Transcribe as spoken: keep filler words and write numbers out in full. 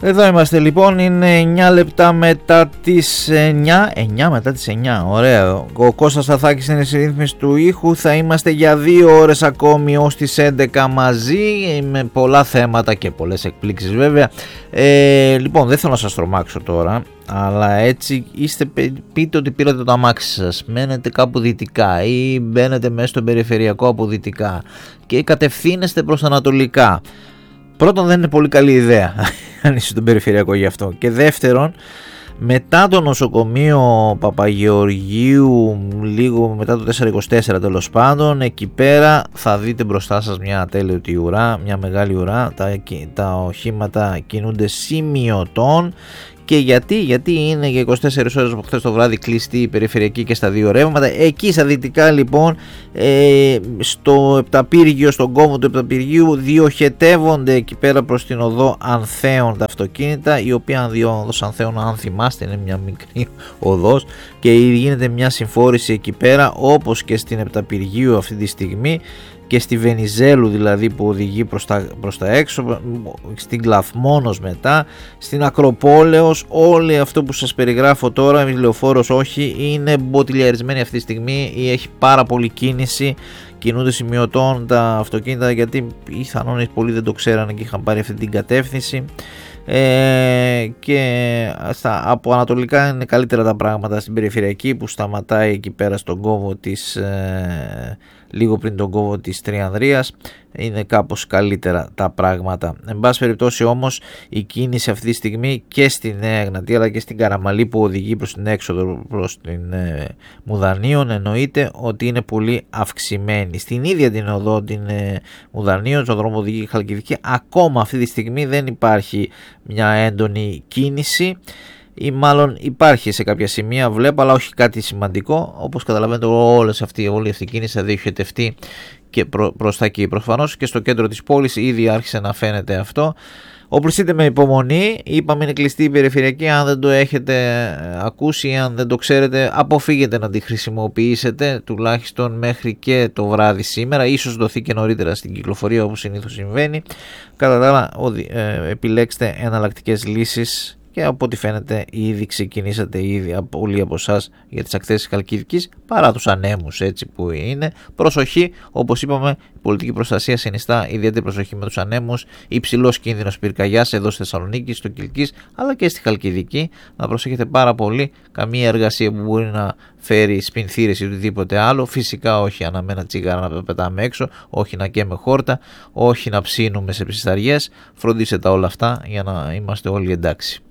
Εδώ είμαστε λοιπόν, είναι εννιά λεπτά μετά τις εννιά, εννιά μετά τις εννιά, ωραίο. Ο Κώστας Σταθάκης είναι στη ρύθμιση του ήχου, θα είμαστε για δύο ώρες ακόμη ως τις έντεκα μαζί, με πολλά θέματα και πολλές εκπλήξεις βέβαια. Ε, λοιπόν, δεν θέλω να σας τρομάξω τώρα, αλλά έτσι είστε, πείτε ότι πήρατε το αμάξι σας, μένετε κάπου δυτικά ή μπαίνετε μέσα στο περιφερειακό από δυτικά και κατευθύνεστε προς ανατολικά. Πρώτον, δεν είναι πολύ καλή ιδέα αν είσαι στον περιφερειακό γι' αυτό. Και δεύτερον, μετά το νοσοκομείο Παπαγεωργίου, λίγο μετά το τετρακόσια είκοσι τέσσερα τέλος πάντων, εκεί πέρα θα δείτε μπροστά σας μια ατέλειωτη ουρά, μια μεγάλη ουρά. Τα, τα οχήματα κινούνται σημειωτών. Και γιατί, γιατί είναι για είκοσι τέσσερις ώρες από χθες το βράδυ κλειστή η περιφερειακή και στα δύο ρεύματα. Εκεί στα δυτικά λοιπόν, ε, στο Επταπύργιο, στον κόμβο του Επταπυργίου, διοχετεύονται εκεί πέρα προς την οδό Ανθέων τα αυτοκίνητα, η οποία οδός Ανθέων, αν θυμάστε, είναι μια μικρή οδός και γίνεται μια συμφόρηση εκεί πέρα, όπως και στην Επταπυργίου αυτή τη στιγμή, και στη Βενιζέλου δηλαδή που οδηγεί προς τα, προς τα έξω, στην Κλαθμόνος μετά, στην Ακροπόλεως. Όλοι αυτό που σας περιγράφω τώρα, η Λεωφόρος όχι, είναι μποτιλιαρισμένη αυτή τη στιγμή ή έχει πάρα πολλή κίνηση, κινούνται σημειωτών τα αυτοκίνητα, γιατί πιθανόν πολλοί δεν το ξέρανε και είχαν πάρει αυτή την κατεύθυνση. Ε, και στα, από ανατολικά είναι καλύτερα τα πράγματα στην περιφερειακή που σταματάει εκεί πέρα στον κόμβο της, ε, λίγο πριν τον κόμβο της Τριανδρίας, είναι κάπως καλύτερα τα πράγματα. Εν πάση περιπτώσει όμως, η κίνηση αυτή τη στιγμή και στη Νέα Εγνατία αλλά και στην Καραμαλή που οδηγεί προς την έξοδο προς την ε, Μουδανίων, εννοείται ότι είναι πολύ αυξημένη. Στην ίδια την οδό την ε, Μουδανίων, στον δρόμο οδηγεί Χαλκιδική, ακόμα αυτή τη στιγμή δεν υπάρχει μια έντονη κίνηση, ή μάλλον υπάρχει σε κάποια σημεία βλέπω, αλλά όχι κάτι σημαντικό. Όπως καταλαβαίνετε, όλες αυτή, όλη αυτή η κίνηση θα διοχετευτεί και προ, προς τα εκεί. Προφανώς και στο κέντρο της πόλης ήδη άρχισε να φαίνεται αυτό. Οπλιστείτε με υπομονή, είπαμε είναι κλειστή η περιφερειακή. Αν δεν το έχετε ακούσει ή αν δεν το ξέρετε, αποφύγετε να τη χρησιμοποιήσετε τουλάχιστον μέχρι και το βράδυ σήμερα. Ίσως δοθεί και νωρίτερα στην κυκλοφορία όπως συνήθως συμβαίνει. Κατά τα άλλα, επιλέξτε εναλλακτικές λύσεις. Και από ό,τι φαίνεται ήδη ξεκινήσατε ήδη πολλοί από εσάς για τις ακτές της Χαλκιδικής, παρά τους ανέμους έτσι που είναι. Προσοχή, όπως είπαμε, η πολιτική προστασία συνιστά ιδιαίτερη προσοχή με τους ανέμους, υψηλός κίνδυνος πυρκαγιάς εδώ στη Θεσσαλονίκη, στο Κιλκής αλλά και στη Χαλκιδική. Να προσέχετε πάρα πολύ, καμία εργασία που μπορεί να φέρει σπινθήρες ή οτιδήποτε άλλο, φυσικά όχι αναμένα τσιγάρα να πετάμε έξω, όχι να καίμε χόρτα, όχι να ψήνουμε σε ψισταριές. Φροντίστε τα όλα αυτά για να είμαστε όλοι εντάξει.